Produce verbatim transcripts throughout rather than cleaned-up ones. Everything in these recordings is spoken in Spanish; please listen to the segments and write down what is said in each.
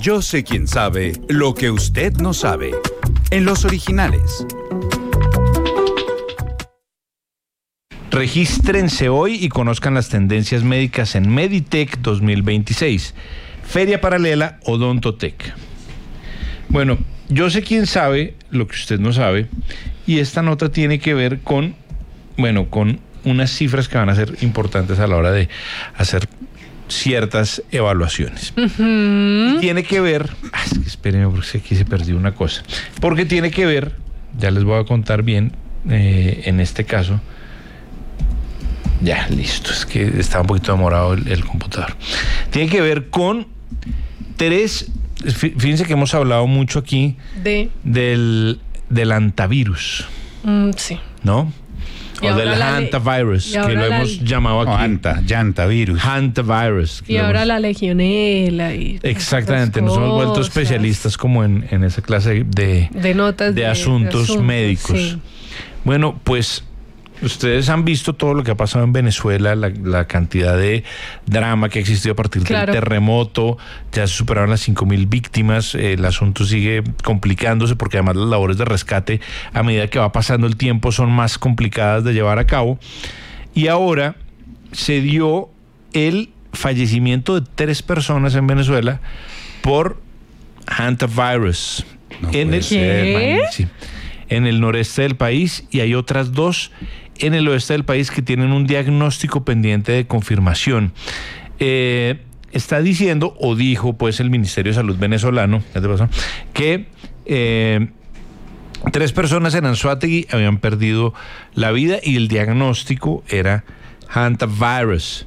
Yo sé quién sabe lo que usted no sabe. En los originales. Regístrense hoy y conozcan las tendencias médicas en Meditech dos mil veintiséis. Feria paralela Odontotech. Bueno, yo sé quién sabe lo que usted no sabe, y esta nota tiene que ver con, bueno, con unas cifras que van a ser importantes a la hora de hacer ciertas evaluaciones. Uh-huh. Tiene que ver, ah, es que espérenme porque aquí se perdió una cosa, porque tiene que ver, ya les voy a contar bien, eh, en este caso. Ya, listo, es que está un poquito demorado el, el computador. Tiene que ver con tres, fíjense que hemos hablado mucho aquí de del, del antivirus. Mm, sí. ¿No? O del hantavirus, que lo hemos le... llamado aquí. Oh, anta, yantavirus. Hantavirus. Y ahora hemos... la legionela. Y exactamente, nos hemos vuelto especialistas como en, en esa clase de, de notas de, de asuntos, de asuntos médicos. Sí. Bueno, pues ustedes han visto todo lo que ha pasado en Venezuela, la, la cantidad de drama que ha existido a partir claro. del terremoto. Ya se superaron las cinco mil víctimas. Eh, el asunto sigue complicándose porque además las labores de rescate, a medida que va pasando el tiempo, son más complicadas de llevar a cabo. Y ahora se dio el fallecimiento de tres personas en Venezuela por hantavirus. No en el, ¿Qué? Sí, en el noreste del país, y hay otras dos en el oeste del país que tienen un diagnóstico pendiente de confirmación. Eh, está diciendo, o dijo pues el Ministerio de Salud venezolano, ¿qué te pasó? Que eh, tres personas en Anzoátegui habían perdido la vida y el diagnóstico era hantavirus.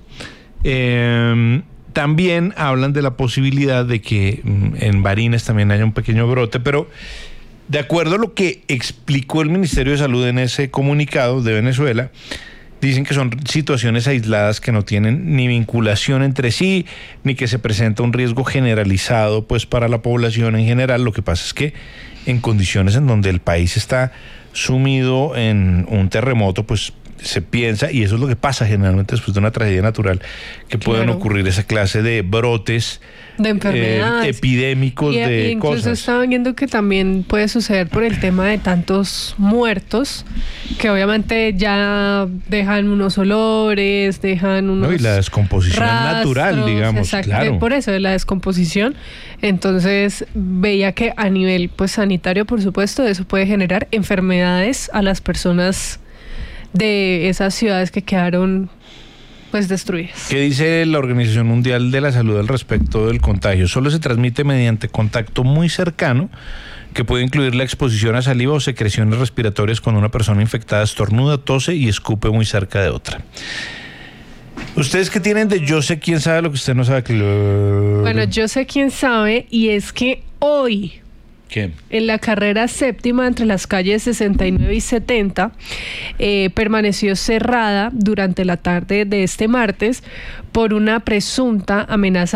Eh, también hablan de la posibilidad de que en Barinas también haya un pequeño brote, pero de acuerdo a lo que explicó el Ministerio de Salud en ese comunicado de Venezuela, dicen que son situaciones aisladas que no tienen ni vinculación entre sí, ni que se presenta un riesgo generalizado pues para la población en general. Lo que pasa es que en condiciones en donde el país está sumido en un terremoto, pues se piensa, y eso es lo que pasa generalmente después de una tragedia natural, que claro. pueden ocurrir esa clase de brotes de enfermedades, eh, epidémicos y, de y incluso cosas. Estaban viendo que también puede suceder por el tema de tantos muertos, que obviamente ya dejan unos olores, dejan unos no, y la descomposición rastros, natural, digamos, exacto, claro. Por eso de la descomposición. Entonces veía que a nivel pues sanitario, por supuesto, eso puede generar enfermedades a las personas de esas ciudades que quedaron pues destruidas. ¿Qué dice la Organización Mundial de la Salud al respecto del contagio? Solo se transmite mediante contacto muy cercano, que puede incluir la exposición a saliva o secreciones respiratorias cuando una persona infectada estornuda, tose y escupe muy cerca de otra. ¿Ustedes qué tienen de yo sé quién sabe lo que usted no sabe? Bueno, yo sé quién sabe, y es que hoy... ¿Qué? En la carrera séptima entre las calles sesenta y nueve y setenta eh, permaneció cerrada durante la tarde de este martes por una presunta amenaza